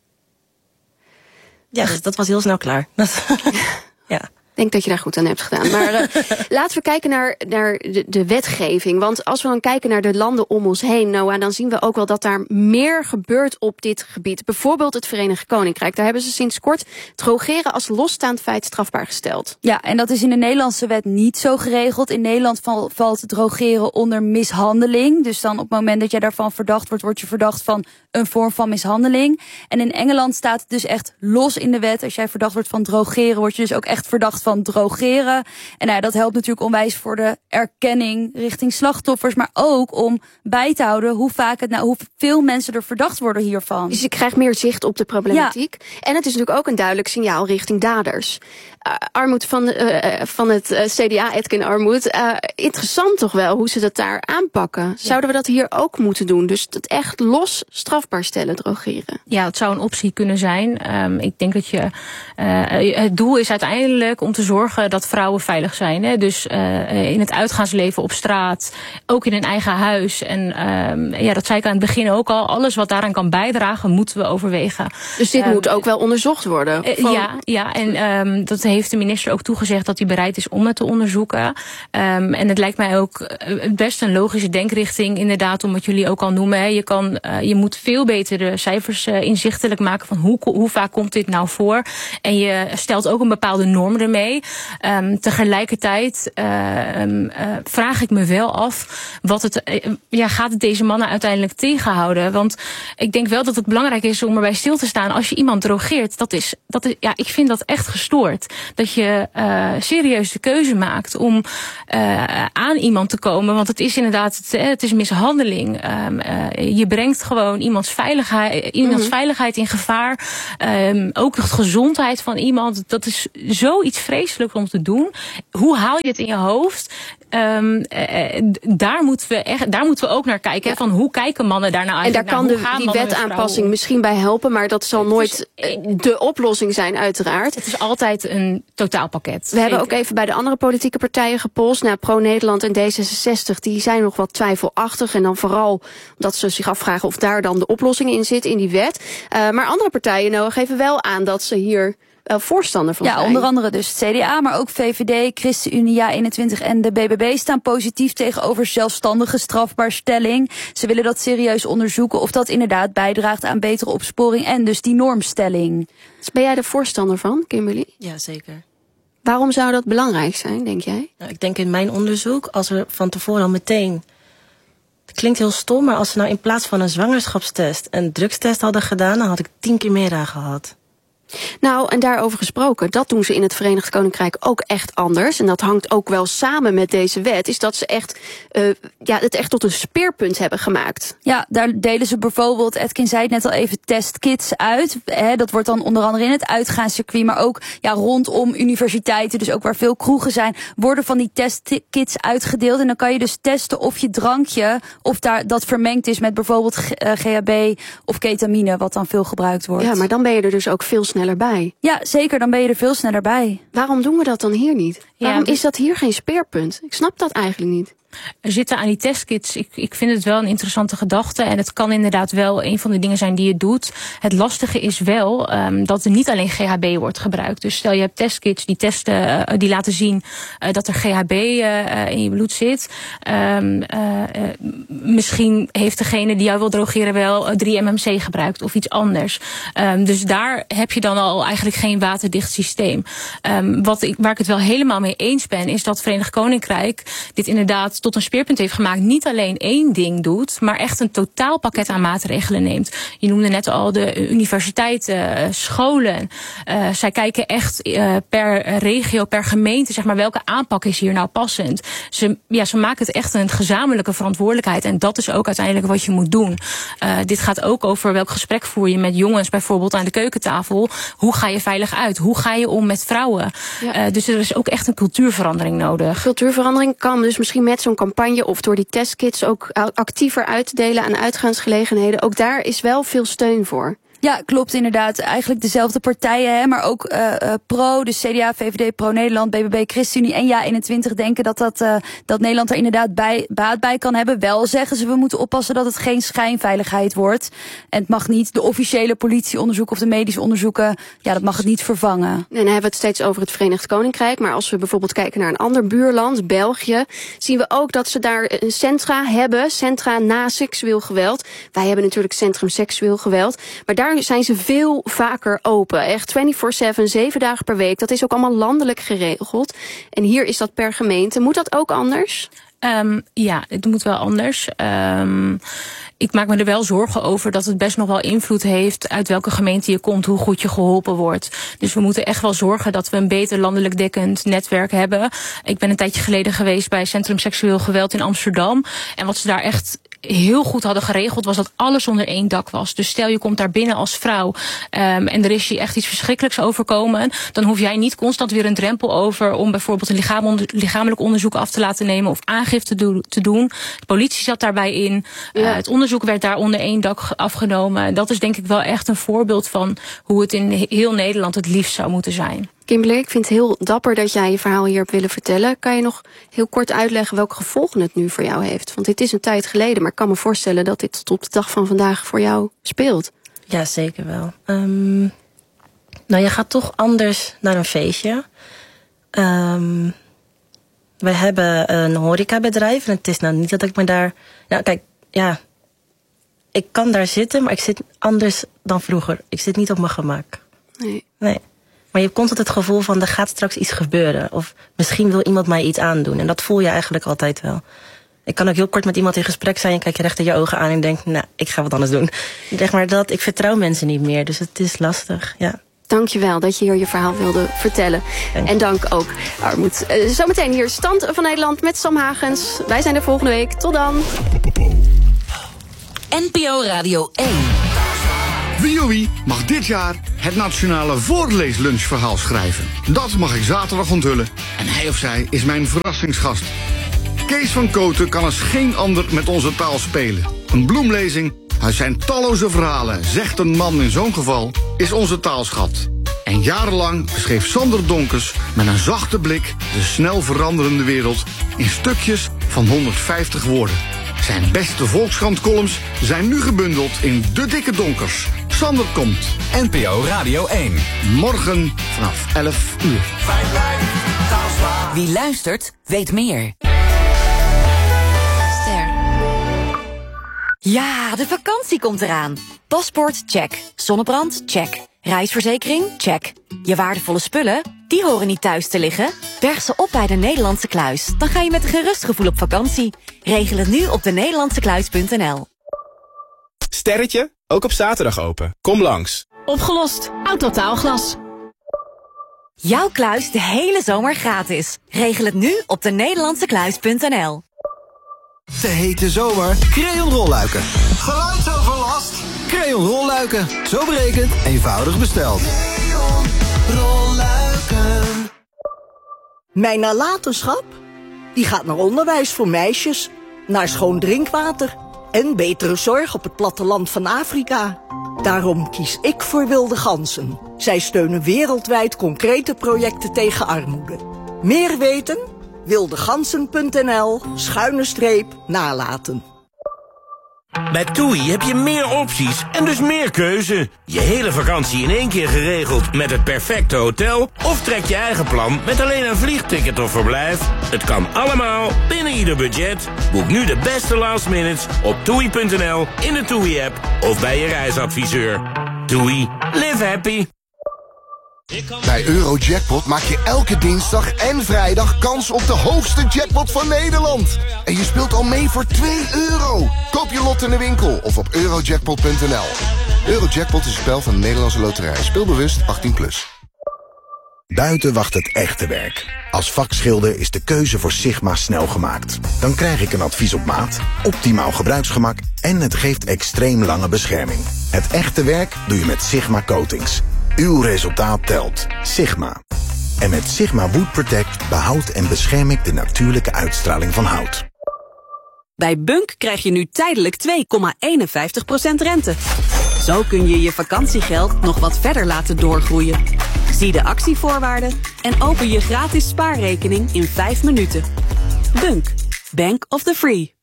Ja, dus dat was heel snel klaar. Ja. Ik denk dat je daar goed aan hebt gedaan. Maar uh, laten we kijken naar, naar de, de wetgeving. Want als we dan kijken naar de landen om ons heen, Noah, dan zien we ook wel dat daar meer gebeurt op dit gebied. Bijvoorbeeld het Verenigd Koninkrijk. Daar hebben ze sinds kort drogeren als losstaand feit strafbaar gesteld. Ja, en dat is in de Nederlandse wet niet zo geregeld. In Nederland val, valt drogeren onder mishandeling. Dus dan op het moment dat jij daarvan verdacht wordt, word je verdacht van een vorm van mishandeling. En in Engeland staat het dus echt los in de wet. Als jij verdacht wordt van drogeren, word je dus ook echt verdacht van drogeren. En nou ja, dat helpt natuurlijk onwijs voor de erkenning richting slachtoffers, maar ook om bij te houden hoe vaak het nou, hoeveel mensen er verdacht worden hiervan. Dus je krijgt meer zicht op de problematiek. Ja. En het is natuurlijk ook een duidelijk signaal richting daders. Uh, Armoed van, uh, van het uh, C D A, Edkin Armoed. Uh, interessant toch wel hoe ze dat daar aanpakken. Ja. Zouden we dat hier ook moeten doen? Dus het echt los strafbaar stellen, drogeren. Ja, het zou een optie kunnen zijn. Um, ik denk dat je uh, het doel is uiteindelijk om te zorgen dat vrouwen veilig zijn. Hè? Dus uh, in het uitgaansleven op straat, ook in hun eigen huis. En um, ja, dat zei ik aan het begin ook al. Alles wat daaraan kan bijdragen, moeten we overwegen. Dus dit um, moet ook wel onderzocht worden? Uh, van... Ja, ja, en um, dat heeft de minister ook toegezegd dat hij bereid is om het te onderzoeken. Um, en het lijkt mij ook best een logische denkrichting, inderdaad, om wat jullie ook al noemen. Hè. Je, kan, uh, je moet veel beter de cijfers uh, inzichtelijk maken van hoe, hoe vaak komt dit nou voor. En je stelt ook een bepaalde norm ermee. mee. Um, tegelijkertijd uh, um, uh, vraag ik me wel af, wat het, uh, ja, gaat het deze mannen uiteindelijk tegenhouden? Want ik denk wel dat het belangrijk is om erbij stil te staan. Als je iemand drogeert, dat is, dat is, ja, ik vind dat echt gestoord. Dat je uh, serieus de keuze maakt om uh, aan iemand te komen. Want het is inderdaad, het, het is mishandeling. Um, uh, je brengt gewoon iemands veiligheid, iemands mm-hmm. veiligheid in gevaar. Um, ook de gezondheid van iemand. Dat is zoiets vreselijks om te doen. Hoe haal je het in je hoofd? Um, uh, daar, moeten we echt, daar moeten we ook naar kijken. Ja. Van hoe kijken mannen daar nou eigenlijk naar? En daar kan de, die wetaanpassing misschien bij helpen. Maar dat zal nooit is, de oplossing zijn uiteraard. Het is altijd een totaalpakket. We zeker. hebben ook even bij de andere politieke partijen gepolst. Nou, Pro-Nederland en D zesenzestig die zijn nog wat twijfelachtig. En dan vooral dat ze zich afvragen of daar dan de oplossing in zit in die wet. Uh, maar andere partijen nou, geven wel aan dat ze hier wel voorstander van ja, zijn. Onder andere dus het C D A, maar ook V V D, ChristenUnie, Ja eenentwintig en de B B B staan positief tegenover zelfstandige strafbaarstelling. Ze willen dat serieus onderzoeken of dat inderdaad bijdraagt aan betere opsporing en dus die normstelling. Dus ben jij er voorstander van, Kimberly? Ja, zeker. Waarom zou dat belangrijk zijn, denk jij? Nou, ik denk in mijn onderzoek, als er van tevoren al meteen... Het klinkt heel stom, maar als ze nou in plaats van een zwangerschapstest een drugstest hadden gedaan, dan had ik tien keer meer aan gehad. Nou, en daarover gesproken, dat doen ze in het Verenigd Koninkrijk ook echt anders. En dat hangt ook wel samen met deze wet, is dat ze echt, uh, ja, het echt tot een speerpunt hebben gemaakt. Ja, daar delen ze bijvoorbeeld, Edkin zei het net al even, testkits uit. He, dat wordt dan onder andere in het uitgaanscircuit, maar ook ja, rondom universiteiten, dus ook waar veel kroegen zijn, worden van die testkits uitgedeeld. En dan kan je dus testen of je drankje, of daar dat vermengd is met bijvoorbeeld G H B of ketamine, wat dan veel gebruikt wordt. Ja, maar dan ben je er dus ook veel sneller bij. Ja, zeker, dan ben je er veel sneller bij. Waarom doen we dat dan hier niet? Waarom ja, is dat hier geen speerpunt? Ik snap dat eigenlijk niet. Er zitten aan die testkits, ik, ik vind het wel een interessante gedachte. En het kan inderdaad wel een van de dingen zijn die je doet. Het lastige is wel um, dat er niet alleen G H B wordt gebruikt. Dus stel je hebt testkits die testen, uh, die laten zien uh, dat er G H B uh, in je bloed zit. Um, uh, uh, misschien heeft degene die jou wil drogeren wel uh, drie M M C gebruikt of iets anders. Um, dus daar heb je dan al eigenlijk geen waterdicht systeem. Um, wat ik, waar ik het wel helemaal mee eens ben, is dat het Verenigd Koninkrijk dit inderdaad tot een speerpunt heeft gemaakt, niet alleen één ding doet, maar echt een totaalpakket aan maatregelen neemt. Je noemde net al de universiteiten, scholen. Uh, zij kijken echt uh, per regio, per gemeente, zeg maar, welke aanpak is hier nou passend. Ze, ja, ze maken het echt een gezamenlijke verantwoordelijkheid en dat is ook uiteindelijk wat je moet doen. Uh, dit gaat ook over welk gesprek voer je met jongens bijvoorbeeld aan de keukentafel. Hoe ga je veilig uit? Hoe ga je om met vrouwen? Ja. Uh, dus er is ook echt een cultuurverandering nodig. Cultuurverandering kan dus misschien met zo'n campagne of door die testkits ook actiever uit te delen aan uitgaansgelegenheden. Ook daar is wel veel steun voor. Ja, klopt inderdaad. Eigenlijk dezelfde partijen, hè, maar ook uh, uh, Pro, dus C D A, V V D, Pro-Nederland, B B B, ChristenUnie en Ja eenentwintig denken dat, dat, uh, dat Nederland er inderdaad bij, baat bij kan hebben. Wel zeggen ze, we moeten oppassen dat het geen schijnveiligheid wordt. En het mag niet de officiële politieonderzoeken of de medische onderzoeken, ja, dat mag het niet vervangen. En dan hebben we het steeds over het Verenigd Koninkrijk, maar als we bijvoorbeeld kijken naar een ander buurland, België, zien we ook dat ze daar een centra hebben, centra na seksueel geweld. Wij hebben natuurlijk Centrum Seksueel Geweld, maar daar zijn ze veel vaker open. Echt vierentwintig zeven, zeven dagen per week. Dat is ook allemaal landelijk geregeld. En hier is dat per gemeente. Moet dat ook anders? Um, ja, het moet wel anders. Um, ik maak me er wel zorgen over dat het best nog wel invloed heeft uit welke gemeente je komt, hoe goed je geholpen wordt. Dus we moeten echt wel zorgen dat we een beter landelijk dekkend netwerk hebben. Ik ben een tijdje geleden geweest bij Centrum Seksueel Geweld in Amsterdam. En wat ze daar echt heel goed hadden geregeld was dat alles onder één dak was. Dus stel je komt daar binnen als vrouw um, en er is je echt iets verschrikkelijks overkomen, dan hoef jij niet constant weer een drempel over om bijvoorbeeld een lichaam, lichamelijk onderzoek af te laten nemen of aangifte do, te doen. De politie zat daarbij in. Ja. Uh, het onderzoek werd daar onder één dak afgenomen. Dat is denk ik wel echt een voorbeeld van hoe het in heel Nederland het liefst zou moeten zijn. Kimberly, ik vind het heel dapper dat jij je verhaal hier hebt willen vertellen. Kan je nog heel kort uitleggen welke gevolgen het nu voor jou heeft? Want dit is een tijd geleden, maar ik kan me voorstellen dat dit tot op de dag van vandaag voor jou speelt. Ja, zeker wel. Um, nou, je gaat toch anders naar een feestje. Um, wij hebben een horecabedrijf en het is nou niet dat ik me daar... Nou, kijk, ja, ik kan daar zitten, maar ik zit anders dan vroeger. Ik zit niet op mijn gemak. Nee. Nee. Maar je hebt constant het gevoel van, er gaat straks iets gebeuren. Of misschien wil iemand mij iets aandoen. En dat voel je eigenlijk altijd wel. Ik kan ook heel kort met iemand in gesprek zijn. Je kijkt je recht in je ogen aan en denkt, nou, ik ga wat anders doen. Zeg maar dat, ik vertrouw mensen niet meer. Dus het is lastig, ja. Dankjewel dat je hier je verhaal wilde vertellen. Dank en dank ook, Armoed. Uh, zometeen hier Stand van Nederland met Sam Hagens. Wij zijn er volgende week. Tot dan. N P O Radio één. Wie oh wie mag dit jaar het nationale voorleeslunchverhaal schrijven. Dat mag ik zaterdag onthullen. En hij of zij is mijn verrassingsgast. Kees van Kooten kan als geen ander met onze taal spelen. Een bloemlezing uit zijn talloze verhalen, zegt een man in zo'n geval, is onze taalschat. En jarenlang beschreef Sander Donkers met een zachte blik de snel veranderende wereld in stukjes van honderdvijftig woorden. Zijn beste Volkskrant-columns zijn nu gebundeld in De Dikke Donkers. Sander komt. N P O Radio één. Morgen vanaf elf uur. Wie luistert, weet meer. Ja, de vakantie komt eraan. Paspoort, check. Zonnebrand, check. Reisverzekering, check. Je waardevolle spullen, die horen niet thuis te liggen. Berg ze op bij de Nederlandse Kluis. Dan ga je met een gerust gevoel op vakantie. Regel het nu op de nederlandse kluis punt n l. Sterretje, ook op zaterdag open. Kom langs. Opgelost. Autotaalglas. Jouw kluis de hele zomer gratis. Regel het nu op de nederlandse kluis punt n l. De hete zomer, Creon rolluiken. Geluidsoverlast? Creon rolluiken. Zo berekend, eenvoudig besteld. Creon rolluiken. Mijn nalatenschap? Die gaat naar onderwijs voor meisjes, naar schoon drinkwater en betere zorg op het platteland van Afrika. Daarom kies ik voor Wilde Ganzen. Zij steunen wereldwijd concrete projecten tegen armoede. Meer weten? wildegansen punt n l schuine streep nalaten. Bij TUI heb je meer opties en dus meer keuze. Je hele vakantie in één keer geregeld met het perfecte hotel? Of trek je eigen plan met alleen een vliegticket of verblijf? Het kan allemaal binnen ieder budget. Boek nu de beste last minutes op toei punt n l, in de TUI-app of bij je reisadviseur. TUI, live happy. Bij Eurojackpot maak je elke dinsdag en vrijdag kans op de hoogste jackpot van Nederland. En je speelt al mee voor twee euro. Koop je lot in de winkel of op eurojackpot punt n l. Eurojackpot is een spel van de Nederlandse Loterij. Speelbewust achttien plus. Buiten wacht het echte werk. Als vakschilder is de keuze voor Sigma snel gemaakt. Dan krijg ik een advies op maat, optimaal gebruiksgemak en het geeft extreem lange bescherming. Het echte werk doe je met Sigma Coatings. Uw resultaat telt. Sigma. En met Sigma Wood Protect behoud en bescherm ik de natuurlijke uitstraling van hout. Bij Bunk krijg je nu tijdelijk twee komma eenenvijftig procent rente. Zo kun je je vakantiegeld nog wat verder laten doorgroeien. Zie de actievoorwaarden en open je gratis spaarrekening in vijf minuten. Bunk. Bank of the Free.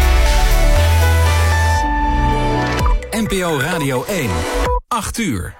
N P O Radio één. acht uur.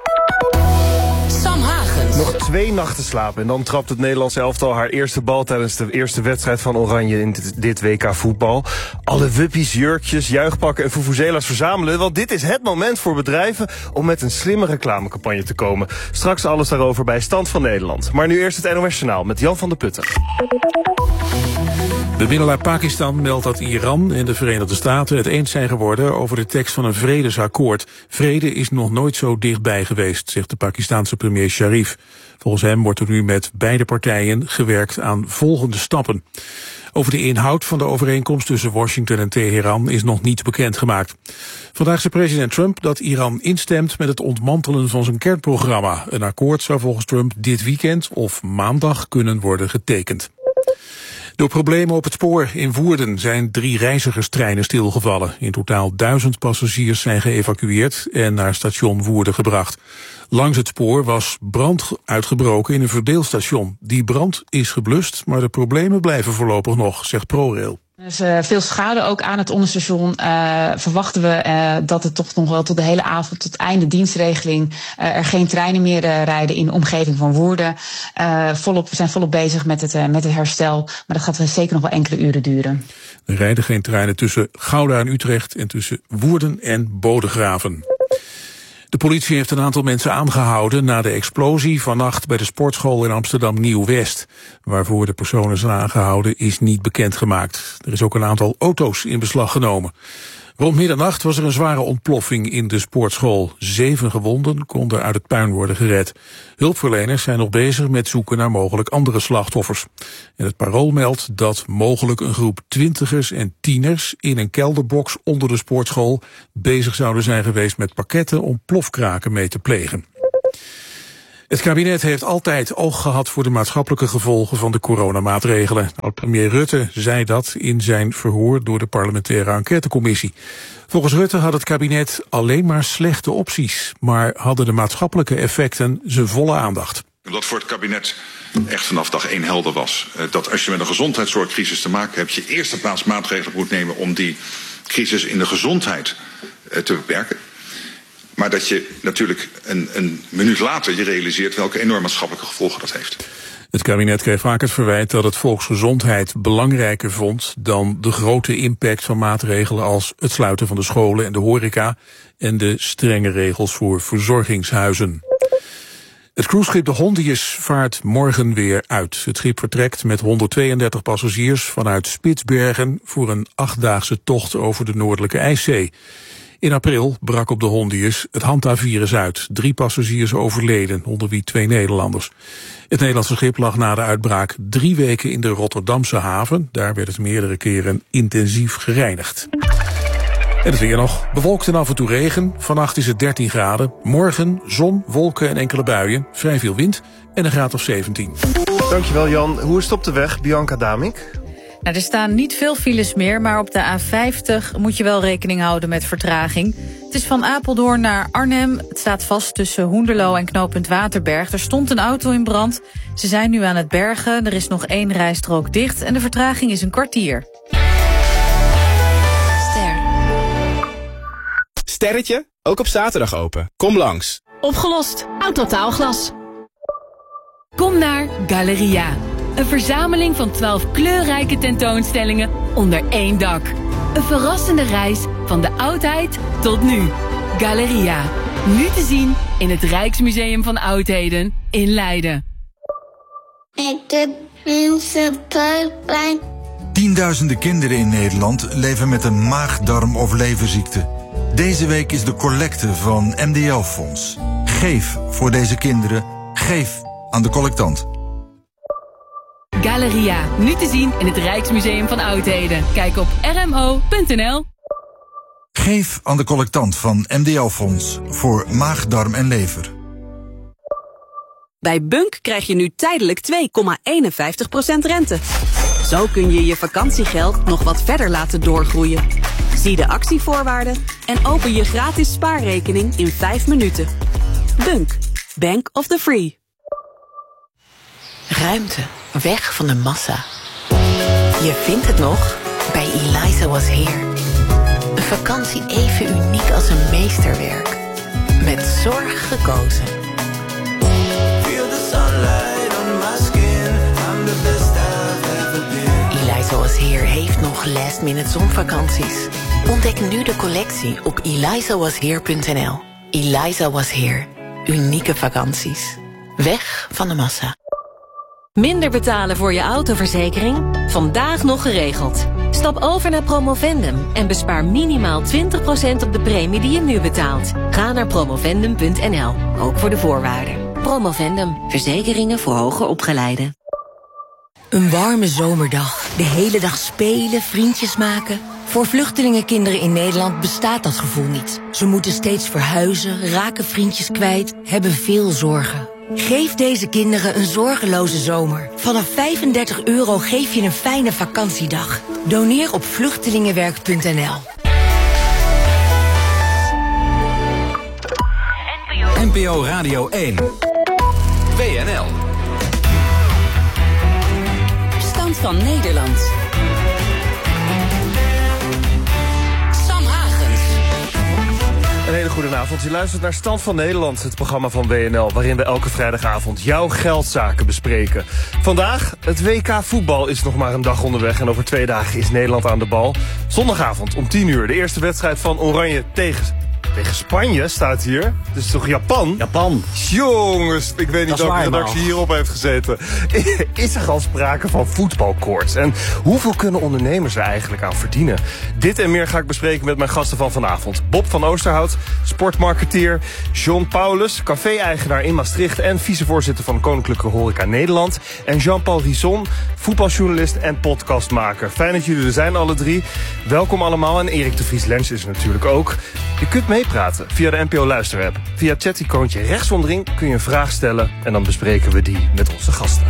Sam Hagens. Nog twee nachten slapen en dan trapt het Nederlands elftal haar eerste bal tijdens de eerste wedstrijd van Oranje in dit, dit W K voetbal. Alle wuppies, jurkjes, juichpakken en vuvuzela's verzamelen, want dit is het moment voor bedrijven om met een slimme reclamecampagne te komen. Straks alles daarover bij Stand van Nederland. Maar nu eerst het N O S-journaal met Jan van der Putten. Bemiddelaar Pakistan meldt dat Iran en de Verenigde Staten het eens zijn geworden over de tekst van een vredesakkoord. Vrede is nog nooit zo dichtbij geweest, zegt de Pakistanse premier Sharif. Volgens hem wordt er nu met beide partijen gewerkt aan volgende stappen. Over de inhoud van de overeenkomst tussen Washington en Teheran is nog niet bekendgemaakt. Vandaag zei president Trump dat Iran instemt met het ontmantelen van zijn kernprogramma. Een akkoord zou volgens Trump dit weekend of maandag kunnen worden getekend. Door problemen op het spoor in Woerden zijn drie reizigerstreinen stilgevallen. In totaal duizend passagiers zijn geëvacueerd en naar station Woerden gebracht. Langs het spoor was brand uitgebroken in een verdeelstation. Die brand is geblust, maar de problemen blijven voorlopig nog, zegt ProRail. Er is uh, veel schade ook aan het onderstation. Uh, verwachten we uh, dat het toch nog wel tot de hele avond, tot einde dienstregeling, uh, er geen treinen meer uh, rijden in de omgeving van Woerden. Uh, volop, we zijn volop bezig met het, uh, met het herstel, maar dat gaat zeker nog wel enkele uren duren. Er rijden geen treinen tussen Gouda en Utrecht en tussen Woerden en Bodegraven. De politie heeft een aantal mensen aangehouden na de explosie vannacht bij de sportschool in Amsterdam Nieuw-West. Waarvoor de personen zijn aangehouden is niet bekendgemaakt. Er is ook een aantal auto's in beslag genomen. Rond middernacht was er een zware ontploffing in de sportschool. Zeven gewonden konden uit het puin worden gered. Hulpverleners zijn nog bezig met zoeken naar mogelijk andere slachtoffers. En het Parool meldt dat mogelijk een groep twintigers en tieners in een kelderbox onder de sportschool bezig zouden zijn geweest met pakketten om plofkraken mee te plegen. Het kabinet heeft altijd oog gehad voor de maatschappelijke gevolgen van de coronamaatregelen. Oud-premier Rutte zei dat in zijn verhoor door de parlementaire enquêtecommissie. Volgens Rutte had het kabinet alleen maar slechte opties, maar hadden de maatschappelijke effecten zijn volle aandacht. Omdat voor het kabinet echt vanaf dag één helder was dat als je met een gezondheidszorgcrisis te maken hebt, je eerste plaats maatregelen moet nemen om die crisis in de gezondheid te beperken. Maar dat je natuurlijk een, een minuut later je realiseert welke enorme maatschappelijke gevolgen dat heeft. Het kabinet kreeg vaak het verwijt dat het volksgezondheid belangrijker vond dan de grote impact van maatregelen als het sluiten van de scholen en de horeca en de strenge regels voor verzorgingshuizen. Het cruiseschip de Hondius vaart morgen weer uit. Het schip vertrekt met honderdtweeëndertig passagiers vanuit Spitsbergen voor een achtdaagse tocht over de Noordelijke IJszee. In april brak op de Hondius het hantavirus uit. Drie passagiers overleden, onder wie twee Nederlanders. Het Nederlandse schip lag na de uitbraak drie weken in de Rotterdamse haven. Daar werd het meerdere keren intensief gereinigd. En het weer nog. Bewolkt en af en toe regen. Vannacht is het dertien graden. Morgen zon, wolken en enkele buien. Vrij veel wind en een graad of zeventien. Dankjewel Jan. Hoe is het op de weg, Bianca Damink? Nou, er staan niet veel files meer, maar op de A vijftig moet je wel rekening houden met vertraging. Het is van Apeldoorn naar Arnhem. Het staat vast tussen Hoenderloo en knooppunt Waterberg. Er stond een auto in brand. Ze zijn nu aan het bergen. Er is nog één rijstrook dicht en de vertraging is een kwartier. Ster. Sterretje, ook op zaterdag open. Kom langs. Opgelost. Autotaalglas. Kom naar Galeria. Een verzameling van twaalf kleurrijke tentoonstellingen onder één dak. Een verrassende reis van de oudheid tot nu. Galeria. Nu te zien in het Rijksmuseum van Oudheden in Leiden. Ik heb een buikpijn. Tienduizenden kinderen in Nederland leven met een maag-darm- of leverziekte. Deze week is de collecte van M D L-fonds. Geef voor deze kinderen. Geef aan de collectant. Galeria, nu te zien in het Rijksmuseum van Oudheden. Kijk op r m o punt n l. Geef aan de collectant van M D L-fonds voor maag, darm en lever. Bij Bunk krijg je nu tijdelijk twee komma eenenvijftig procent rente. Zo kun je je vakantiegeld nog wat verder laten doorgroeien. Zie de actievoorwaarden en open je gratis spaarrekening in vijf minuten. Bunk, Bank of the Free. Ruimte, weg van de massa. Je vindt het nog bij Eliza Was Here. Een vakantie even uniek als een meesterwerk. Met zorg gekozen. Feel the sunlight on my skin. I'm the best I've ever been. Eliza Was Here heeft nog last minute zonvakanties. Ontdek nu de collectie op eliza was here punt n l. Eliza Was Here. Unieke vakanties. Weg van de massa. Minder betalen voor je autoverzekering? Vandaag nog geregeld. Stap over naar Promovendum en bespaar minimaal twintig procent op de premie die je nu betaalt. Ga naar promovendum punt n l, ook voor de voorwaarden. Promovendum, verzekeringen voor hoger opgeleiden. Een warme zomerdag, de hele dag spelen, vriendjes maken. Voor vluchtelingenkinderen in Nederland bestaat dat gevoel niet. Ze moeten steeds verhuizen, raken vriendjes kwijt, hebben veel zorgen. Geef deze kinderen een zorgeloze zomer. Vanaf vijfendertig euro geef je een fijne vakantiedag. Doneer op vluchtelingenwerk punt n l. N P O Radio één. W N L. Stand van Nederland. Een hele goede avond. Je luistert naar Stand van Nederland, het programma van W N L... waarin we elke vrijdagavond jouw geldzaken bespreken. Vandaag, het W K voetbal is nog maar een dag onderweg... en over twee dagen is Nederland aan de bal. Zondagavond om tien uur, de eerste wedstrijd van Oranje tegen Tegen Spanje staat hier. Dat is toch Japan? Japan. Jongens, ik weet niet welke redactie hierop heeft gezeten. Is er al sprake van voetbalkoorts? En hoeveel kunnen ondernemers er eigenlijk aan verdienen? Dit en meer ga ik bespreken met mijn gasten van vanavond. Bob van Oosterhout, sportmarketeer. John Paulus, café-eigenaar in Maastricht en vicevoorzitter van Koninklijke Horeca Nederland. En Jean-Paul Rison, voetbaljournalist en podcastmaker. Fijn dat jullie er zijn, alle drie. Welkom allemaal. En Erik de Vries Lens is er natuurlijk ook. Je kunt meepraten via de N P O Luisterapp. Via het chat-icoontje rechts onderin kun je een vraag stellen en dan bespreken we die met onze gasten.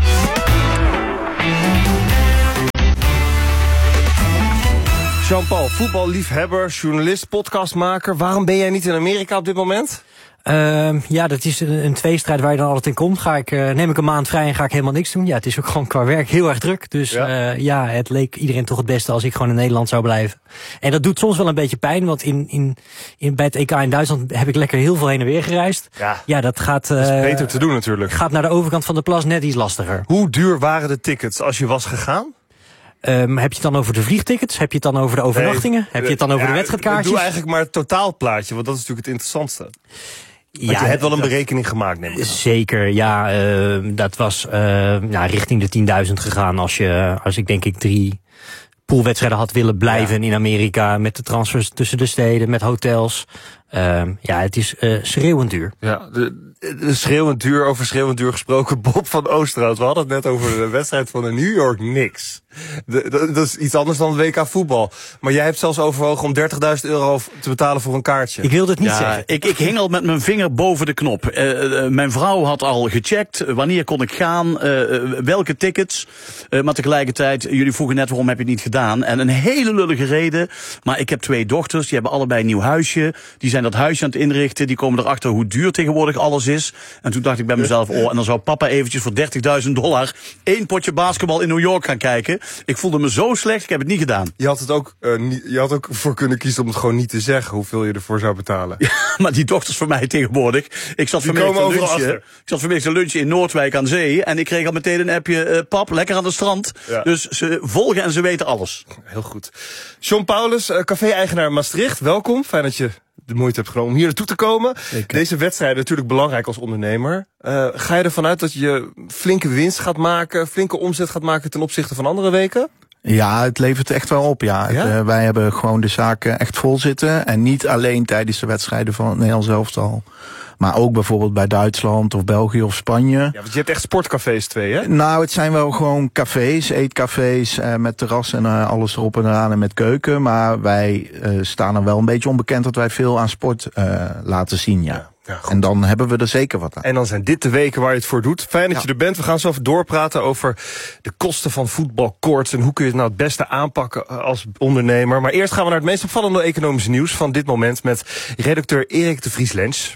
Jean-Paul, voetballiefhebber, journalist, podcastmaker. Waarom ben jij niet in Amerika op dit moment? Uh, ja, dat is een, een tweestrijd waar je dan altijd in komt. Ga ik, uh, neem ik een maand vrij en ga ik helemaal niks doen. Ja, het is ook gewoon qua werk heel erg druk. Dus ja, uh, ja het leek iedereen toch het beste als ik gewoon in Nederland zou blijven. En dat doet soms wel een beetje pijn, want in, in, in, bij het E K in Duitsland heb ik lekker heel veel heen en weer gereisd. Ja, ja dat gaat... Uh, dat is beter te doen natuurlijk. Gaat naar de overkant van de plas net iets lastiger. Hoe duur waren de tickets als je was gegaan? Um, heb je het dan over de vliegtickets? Heb je het dan over de overnachtingen? Nee, heb je het dan over ja, de wedstrijdkaartjes? Doe eigenlijk maar het totaalplaatje, want dat is natuurlijk het interessantste. Want ja, je hebt wel een berekening gemaakt, neem ik aan. Zeker, ja. Uh, dat was uh, nou, richting de tienduizend gegaan als je, als ik denk ik drie poolwedstrijden had willen blijven ja. in Amerika. Met de transfers tussen de steden, met hotels. Uh, ja, het is uh, schreeuwend duur. Ja, de, de schreeuwend duur, over schreeuwend duur gesproken. Bob van Oosterhout, we hadden het net over de wedstrijd van de New York Knicks. De, de, dat is iets anders dan het W K voetbal. Maar jij hebt zelfs overwogen om dertigduizend euro te betalen voor een kaartje. Ik wilde het niet ja, zeggen. Ik, ik hing al met mijn vinger boven de knop. Uh, uh, mijn vrouw had al gecheckt. Wanneer kon ik gaan? Uh, uh, welke tickets? Uh, maar tegelijkertijd, jullie vroegen net waarom heb je het niet gedaan. En een hele lullige reden. Maar ik heb twee dochters. Die hebben allebei een nieuw huisje. Die zijn dat huisje aan het inrichten. Die komen erachter hoe duur tegenwoordig alles is. En toen dacht ik bij mezelf, oh, en dan zou papa eventjes voor dertigduizend dollar één potje basketbal in New York gaan kijken. Ik voelde me zo slecht, ik heb het niet gedaan. Je had het ook, uh, niet, je had ook voor kunnen kiezen om het gewoon niet te zeggen hoeveel je ervoor zou betalen. Ja, maar die dochters van mij tegenwoordig. Ik zat vanmiddag te lunchen. Ik zat vanmiddag te lunchen in Noordwijk aan zee. En ik kreeg al meteen een appje, uh, pap, lekker aan het strand. Ja. Dus ze volgen en ze weten alles. Heel goed. John Paulus, uh, café-eigenaar Maastricht. Welkom. Fijn dat je de moeite hebt genomen om hier naartoe te komen. Zeker. Deze wedstrijd natuurlijk belangrijk als ondernemer. Uh, ga je ervan uit dat je flinke winst gaat maken, flinke omzet gaat maken ten opzichte van andere weken? Ja, het levert echt wel op, ja. ja? Het, uh, wij hebben gewoon de zaken echt vol zitten. En niet alleen tijdens de wedstrijden van het Nederlands elftal. Maar ook bijvoorbeeld bij Duitsland of België of Spanje. Ja, want je hebt echt sportcafés twee, hè? Nou, het zijn wel gewoon cafés, eetcafés, uh, met terras en uh, alles erop en eraan en met keuken. Maar wij uh, staan er wel een beetje onbekend dat wij veel aan sport uh, laten zien, ja. ja. Ja, en dan hebben we er zeker wat aan. En dan zijn dit de weken waar je het voor doet. Fijn dat ja. je er bent. We gaan zo even doorpraten over de kosten van voetbalkoorts en hoe kun je het nou het beste aanpakken als ondernemer. Maar eerst gaan we naar het meest opvallende economische nieuws van dit moment met redacteur Erik de Vries Lens.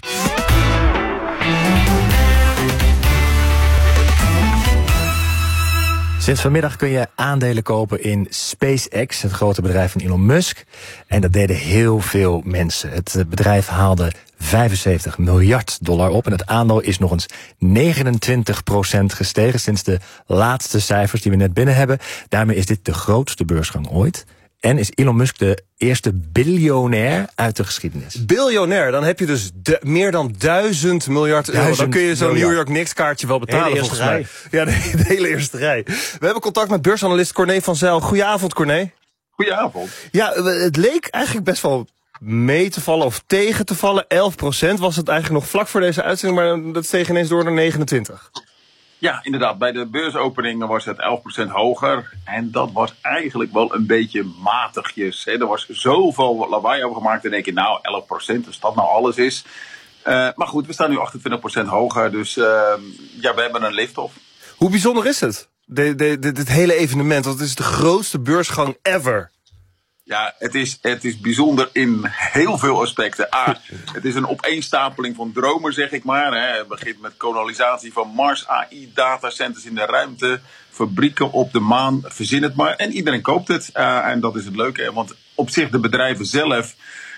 Sinds vanmiddag kun je aandelen kopen in SpaceX, het grote bedrijf van Elon Musk. En dat deden heel veel mensen. Het bedrijf haalde vijfenzeventig miljard dollar op. En het aandeel is nog eens negenentwintig procent gestegen sinds de laatste cijfers die we net binnen hebben. Daarmee is dit de grootste beursgang ooit. En is Elon Musk de eerste biljonair uit de geschiedenis. Biljonair, dan heb je dus de, meer dan duizend miljard euro. Duizend dan kun je zo'n New York Knicks kaartje wel betalen. Hele eerste rij. Ja, de, de hele eerste rij. We hebben contact met beursanalist Corné van Zijl. Goedenavond, Corné. Goedenavond. Ja, het leek eigenlijk best wel mee te vallen of tegen te vallen. elf procent was het eigenlijk nog vlak voor deze uitzending, maar dat steeg ineens door naar negenentwintig. Ja, inderdaad. Bij de beursopening was het elf procent hoger. En dat was eigenlijk wel een beetje matigjes. Hè. Er was zoveel lawaai over gemaakt. Dan denk je, nou, elf procent, als dat nou alles is. Uh, maar goed, we staan nu achtentwintig procent hoger. Dus uh, ja, we hebben een lift-off. Hoe bijzonder is het? De, de, de, dit hele evenement, want het is de grootste beursgang ever. Ja, het is, het is bijzonder in heel veel aspecten. A, het is een opeenstapeling van dromen, zeg ik maar. Hè. Het begint met kolonisatie van Mars, A I, datacenters in de ruimte, fabrieken op de maan, verzin het maar. En iedereen koopt het. Uh, en dat is het leuke, want op zich de bedrijven zelf,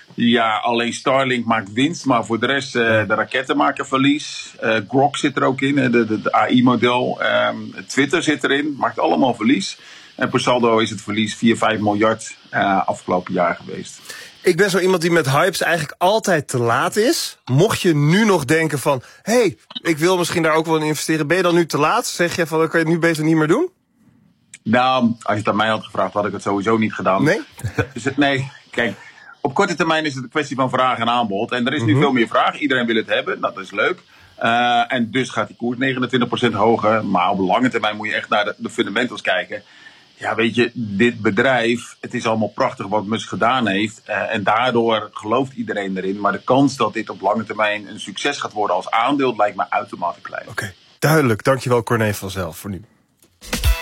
Ja, alleen Starlink maakt winst, maar voor de rest, uh, de raketten maken verlies. Uh, Grok zit er ook in, de, de, de A I-model. Um, Twitter zit erin, maakt allemaal verlies. En per saldo is het verlies vier, vijf miljard uh, afgelopen jaar geweest. Ik ben zo iemand die met hypes eigenlijk altijd te laat is. Mocht je nu nog denken van, hé, hey, ik wil misschien daar ook wel in investeren. Ben je dan nu te laat? Zeg je van, dan kan je het nu beter niet meer doen? Nou, als je het aan mij had gevraagd, had ik het sowieso niet gedaan. Nee? Nee, kijk, op korte termijn is het een kwestie van vraag en aanbod. En er is nu mm-hmm. veel meer vraag. Iedereen wil het hebben, dat is leuk. Uh, en dus gaat die koers negenentwintig procent hoger. Maar op lange termijn moet je echt naar de, de fundamentals kijken. Ja, weet je, dit bedrijf, het is allemaal prachtig wat Musk gedaan heeft. Uh, en daardoor gelooft iedereen erin. Maar de kans dat dit op lange termijn een succes gaat worden als aandeel lijkt me uitermate klein. Oké, okay, duidelijk. Dankjewel Corné van Zijl voor nu.